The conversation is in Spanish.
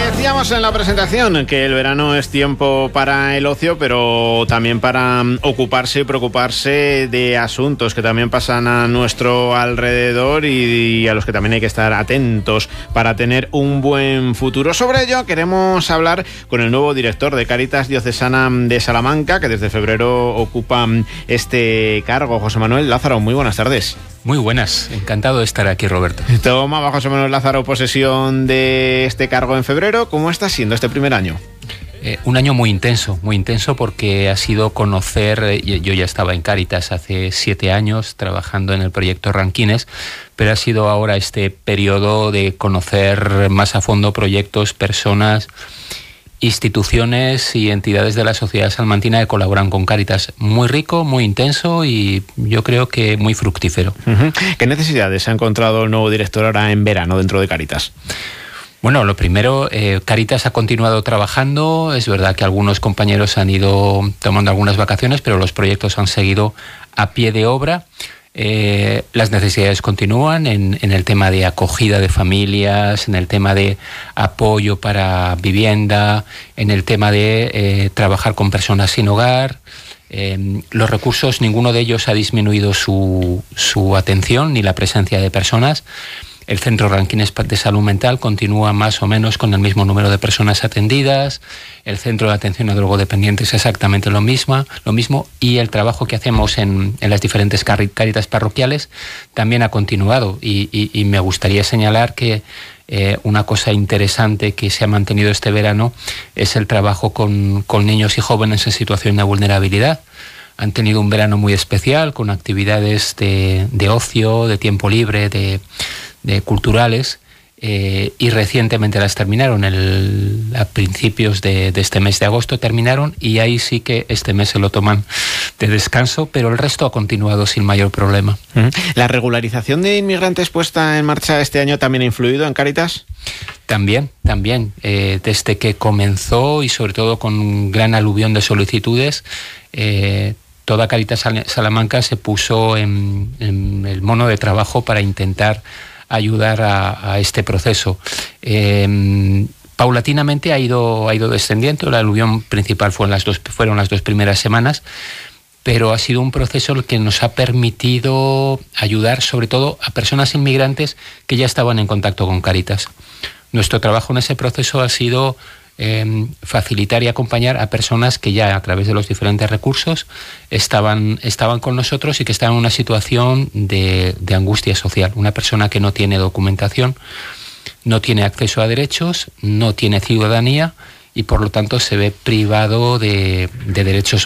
Decíamos en la presentación que el verano es tiempo para el ocio, pero también para ocuparse y preocuparse de asuntos que también pasan a nuestro alrededor y a los que también hay que estar atentos para tener un buen futuro. Sobre ello queremos hablar con el nuevo director de Cáritas Diocesana de Salamanca, que desde febrero ocupa este cargo, José Manuel Lázaro. Muy buenas tardes. Muy buenas, encantado de estar aquí, Roberto. Tomaba José Manuel Lázaro posesión de este cargo en febrero. ¿Cómo está siendo este primer año? Un año muy intenso porque ha sido conocer, yo ya estaba en Cáritas hace 7 años trabajando en el proyecto Ranquines, pero ha sido ahora este periodo de conocer más a fondo proyectos, personas, instituciones y entidades de la sociedad salmantina que colaboran con Cáritas. Muy rico, muy intenso y yo creo que muy fructífero. ¿Qué necesidades ha encontrado el nuevo director ahora en verano dentro de Cáritas? Bueno, lo primero, Cáritas ha continuado trabajando. Es verdad que algunos compañeros han ido tomando algunas vacaciones, pero los proyectos han seguido a pie de obra. Las necesidades continúan en el tema de acogida de familias, en el tema de apoyo para vivienda, en el tema de trabajar con personas sin hogar. Los recursos, ninguno de ellos ha disminuido su atención ni la presencia de personas. El Centro Ranquines de Salud Mental continúa más o menos con el mismo número de personas atendidas. El Centro de Atención a Drogodependientes exactamente lo mismo. Y el trabajo que hacemos en las diferentes cáritas parroquiales también ha continuado. Y me gustaría señalar que una cosa interesante que se ha mantenido este verano es el trabajo con niños y jóvenes en situación de vulnerabilidad. Han tenido un verano muy especial con actividades de ocio, de tiempo libre, de culturales, y recientemente las terminaron, a principios de este mes de agosto terminaron, y ahí sí que este mes se lo toman de descanso, pero el resto ha continuado sin mayor problema. ¿La regularización de inmigrantes puesta en marcha este año también ha influido en Cáritas? También. Desde que comenzó y sobre todo con un gran aluvión de solicitudes, toda Cáritas Salamanca se puso en el mono de trabajo para intentar ayudar a este proceso. Paulatinamente ha ido descendiendo. El aluvión principal fueron las 2 primeras semanas, pero ha sido un proceso el que nos ha permitido ayudar sobre todo a personas inmigrantes que ya estaban en contacto con Cáritas. Nuestro trabajo en ese proceso ha sido facilitar y acompañar a personas que ya a través de los diferentes recursos estaban con nosotros y que estaban en una situación de angustia social. Una persona que no tiene documentación, no tiene acceso a derechos, no tiene ciudadanía y por lo tanto se ve privado de derechos